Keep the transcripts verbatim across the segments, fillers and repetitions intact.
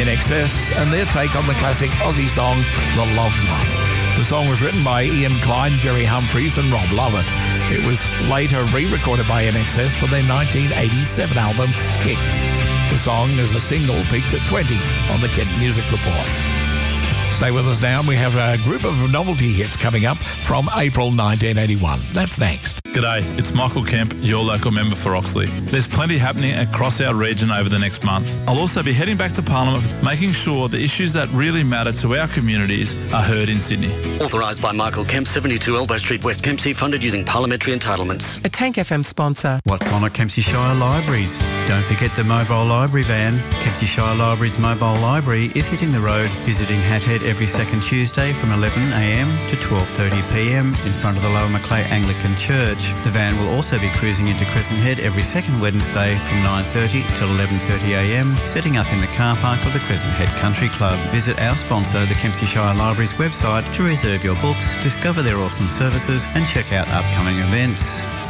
In Excess and their take on the classic Aussie song, The Loved One. The song was written by Ian Klein, Jerry Humphries and Rob Lovett. It was later re-recorded by In Excess for their nineteen eighty-seven album, Kick. The song as a single peaked at twenty on the Kent Music Report. Stay with us now. We have a group of novelty hits coming up from April nineteen eighty-one. That's next. G'day, it's Michael Kemp, your local member for Oxley. There's plenty happening across our region over the next month. I'll also be heading back to Parliament, making sure the issues that really matter to our communities are heard in Sydney. Authorised by Michael Kemp, seventy-two Elbow Street, West Kempsey, funded using parliamentary entitlements. A Tank F M sponsor. What's on at Kempsey Shire Libraries? Don't forget the mobile library van. Kempsey Shire Libraries mobile library is hitting the road, visiting Hathead every second Tuesday from eleven a m to twelve thirty p m in front of the Lower Macleay Anglican Church. The van will also be cruising into Crescent Head every second Wednesday from nine thirty till eleven thirty a m, setting up in the car park of the Crescent Head Country Club. Visit our sponsor, the Kempsey Shire Libraries website, to reserve your books, discover their awesome services and check out upcoming events.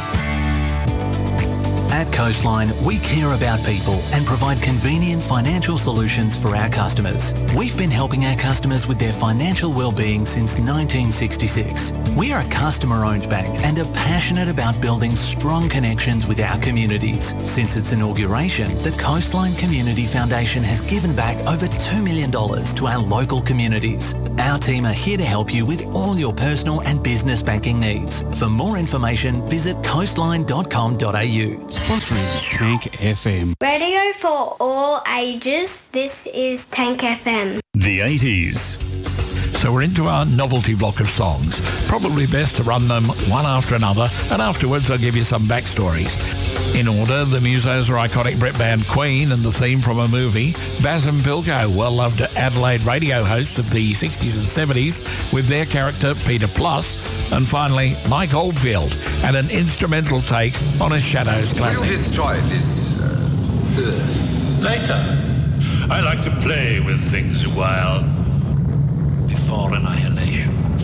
At Coastline, we care about people and provide convenient financial solutions for our customers. We've been helping our customers with their financial well-being since nineteen sixty-six. We are a customer-owned bank and are passionate about building strong connections with our communities. Since its inauguration, the Coastline Community Foundation has given back over two million dollars to our local communities. Our team are here to help you with all your personal and business banking needs. For more information, visit coastline dot com dot a u. Sponsoring Tank F M. Radio for all ages. This is Tank F M. The eighties. So we're into our novelty block of songs. Probably best to run them one after another, and afterwards I'll give you some backstories. In order, the musos are iconic Brit band Queen and the theme from a movie. Baz and Pilko, well-loved Adelaide radio hosts of the sixties and seventies with their character Peter Plus. And finally, Mike Oldfield and an instrumental take on a Shadows classic. Will you destroy this uh, earth? Later. I like to play with things a while before annihilation.